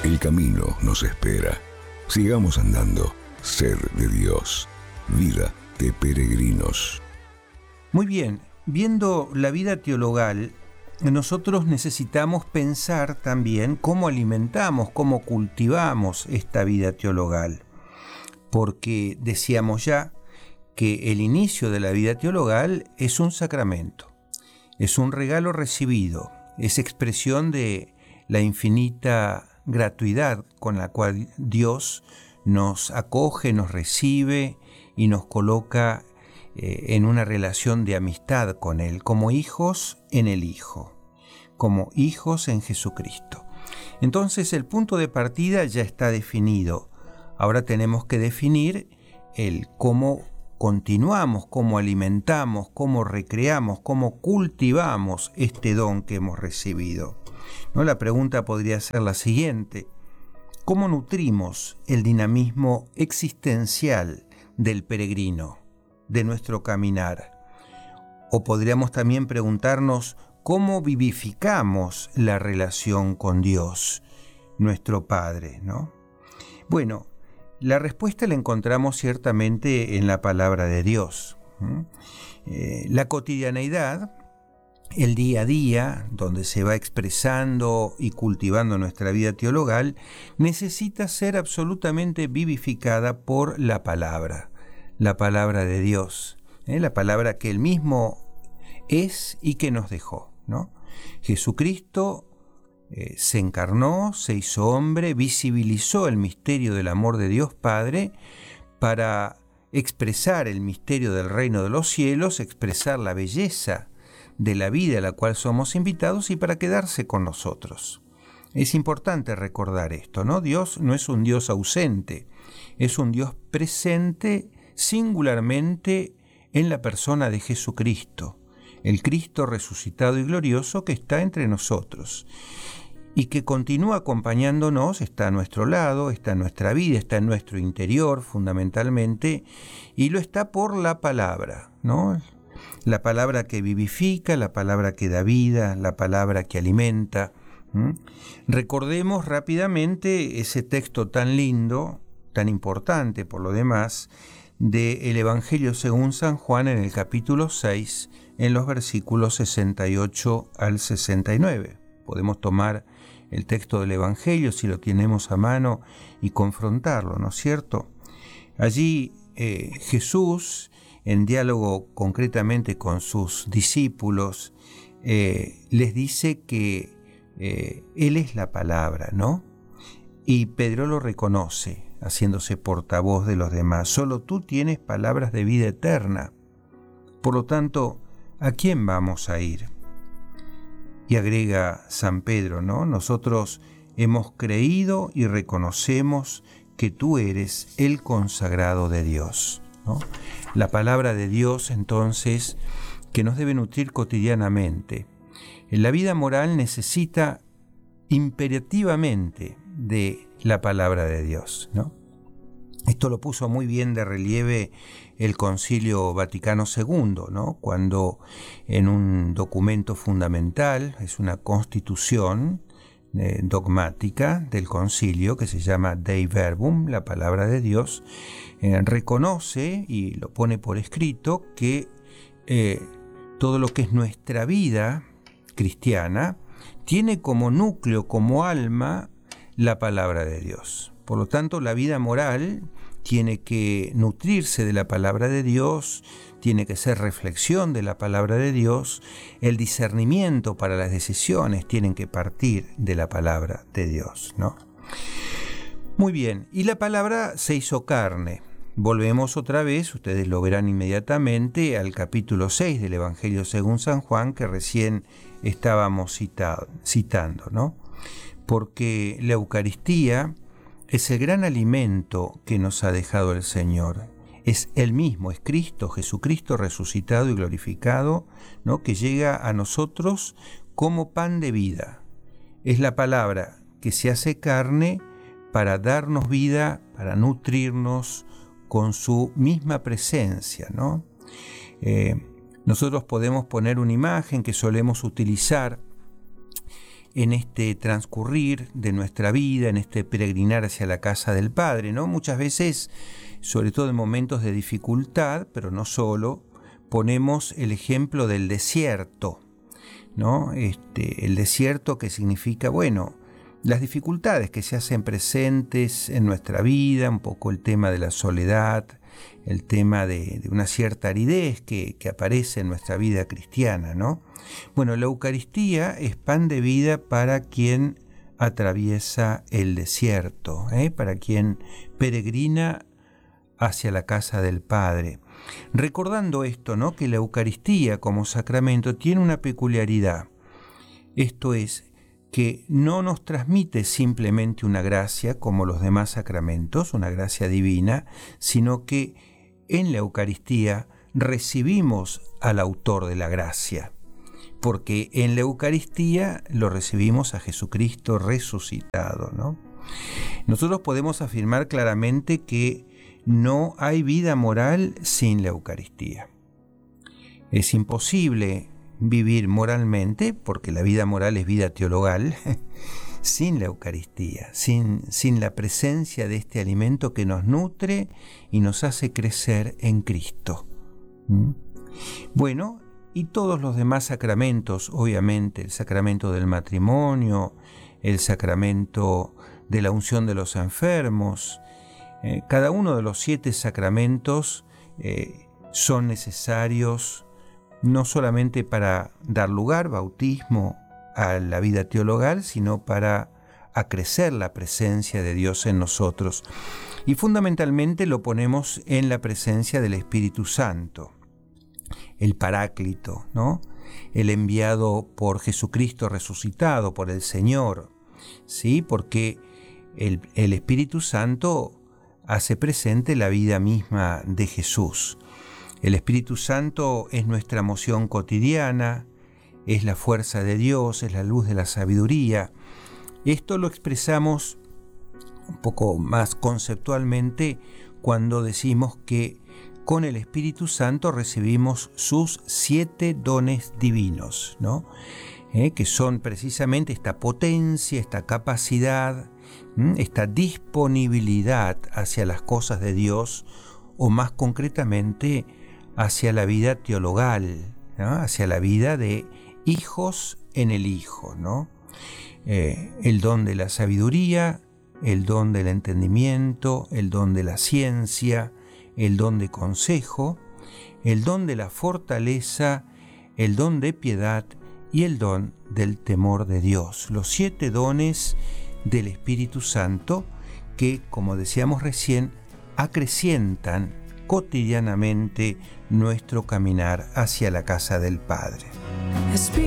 El camino nos espera. Sigamos andando. Ser de Dios. Vida de peregrinos. Muy bien, viendo la vida teologal, nosotros necesitamos pensar también cómo alimentamos, cómo cultivamos esta vida teologal. Porque decíamos ya que el inicio de la vida teologal es un sacramento, es un regalo recibido, es expresión de la infinita gratuidad con la cual Dios nos acoge, nos recibe y nos coloca en una relación de amistad con Él, como hijos en el Hijo, como hijos en Jesucristo. Entonces el punto de partida ya está definido. Ahora tenemos que definir el cómo continuamos, cómo alimentamos, cómo recreamos, cómo cultivamos este don que hemos recibido. ¿No? La pregunta podría ser la siguiente: ¿cómo nutrimos el dinamismo existencial del peregrino, de nuestro caminar? O podríamos también preguntarnos cómo vivificamos la relación con Dios, nuestro Padre, ¿no? Bueno, la respuesta la encontramos ciertamente en la palabra de Dios. La cotidianeidad, el día a día, donde se va expresando y cultivando nuestra vida teologal, necesita ser absolutamente vivificada por la palabra de Dios, la palabra que Él mismo es y que nos dejó, ¿no? Jesucristo se encarnó, se hizo hombre, visibilizó el misterio del amor de Dios Padre para expresar el misterio del reino de los cielos, expresar la belleza de la vida a la cual somos invitados y para quedarse con nosotros. Es importante recordar esto, ¿no? Dios no es un Dios ausente, es un Dios presente singularmente en la persona de Jesucristo, el Cristo resucitado y glorioso que está entre nosotros y que continúa acompañándonos, está a nuestro lado, está en nuestra vida, está en nuestro interior fundamentalmente, y lo está por la palabra, ¿no? La palabra que vivifica, la palabra que da vida, la palabra que alimenta. Recordemos rápidamente ese texto tan lindo, tan importante por lo demás, del Evangelio según San Juan en el capítulo 6, en los versículos 68 al 69. Podemos tomar el texto del Evangelio si lo tenemos a mano y confrontarlo, ¿no es cierto? Allí Jesús, en diálogo concretamente con sus discípulos, les dice que Él es la palabra, ¿no? Y Pedro lo reconoce, haciéndose portavoz de los demás. Solo tú tienes palabras de vida eterna. Por lo tanto, ¿a quién vamos a ir? Y agrega San Pedro, ¿no? Nosotros hemos creído y reconocemos que tú eres el consagrado de Dios, ¿no? La palabra de Dios, entonces, que nos debe nutrir cotidianamente. En la vida moral necesita imperativamente de la palabra de Dios, ¿no? Esto lo puso muy bien de relieve el Concilio Vaticano II, ¿no? Cuando en un documento fundamental, es una constitución dogmática del concilio que se llama Dei Verbum, la palabra de Dios, reconoce y lo pone por escrito que todo lo que es nuestra vida cristiana tiene como núcleo, como alma, la palabra de Dios. Por lo tanto, la vida moral tiene que nutrirse de la palabra de Dios, tiene que ser reflexión de la palabra de Dios, el discernimiento para las decisiones tienen que partir de la palabra de Dios, ¿no? Muy bien, y la palabra se hizo carne. Volvemos otra vez, ustedes lo verán inmediatamente, al capítulo 6 del Evangelio según San Juan, que recién estábamos citando, ¿no? Porque la Eucaristía es el gran alimento que nos ha dejado el Señor. Es Él mismo, es Cristo, Jesucristo resucitado y glorificado, ¿no? Que llega a nosotros como pan de vida. Es la palabra que se hace carne para darnos vida, para nutrirnos con su misma presencia, ¿no? Nosotros podemos poner una imagen que solemos utilizar en este transcurrir de nuestra vida, en este peregrinar hacia la casa del Padre, ¿no? Muchas veces, sobre todo en momentos de dificultad, pero no solo, ponemos el ejemplo del desierto, ¿no? El desierto, que significa, bueno, las dificultades que se hacen presentes en nuestra vida, un poco el tema de la soledad, el tema de una cierta aridez que aparece en nuestra vida cristiana, ¿no? Bueno, la Eucaristía es pan de vida para quien atraviesa el desierto, para quien peregrina hacia la casa del Padre. Recordando esto, ¿no? Que la Eucaristía como sacramento tiene una peculiaridad. Esto es, que no nos transmite simplemente una gracia como los demás sacramentos, una gracia divina, sino que en la Eucaristía recibimos al autor de la gracia, porque en la Eucaristía lo recibimos a Jesucristo resucitado, ¿no? Nosotros podemos afirmar claramente que no hay vida moral sin la Eucaristía. Es imposible vivir moralmente, porque la vida moral es vida teologal, sin la Eucaristía, sin la presencia de este alimento que nos nutre y nos hace crecer en Cristo. Bueno, y todos los demás sacramentos, obviamente, el sacramento del matrimonio, el sacramento de la unción de los enfermos, cada uno de los 7 sacramentos son necesarios no solamente para dar lugar, bautismo, a la vida teologal, sino para acrecer la presencia de Dios en nosotros. Y fundamentalmente lo ponemos en la presencia del Espíritu Santo, el Paráclito, ¿no? El enviado por Jesucristo resucitado, por el Señor, ¿sí? Porque el Espíritu Santo hace presente la vida misma de Jesús. El Espíritu Santo es nuestra moción cotidiana, es la fuerza de Dios, es la luz de la sabiduría. Esto lo expresamos un poco más conceptualmente cuando decimos que con el Espíritu Santo recibimos sus 7 dones divinos, ¿no? Que son precisamente esta potencia, esta capacidad, esta disponibilidad hacia las cosas de Dios, o más concretamente hacia la vida teologal, ¿no? Hacia la vida de hijos en el Hijo, ¿no? El don de la sabiduría, el don del entendimiento, el don de la ciencia, el don de consejo, el don de la fortaleza, el don de piedad y el don del temor de Dios. Los 7 dones del Espíritu Santo que, como decíamos recién, acrecientan cotidianamente nuestro caminar hacia la casa del Padre.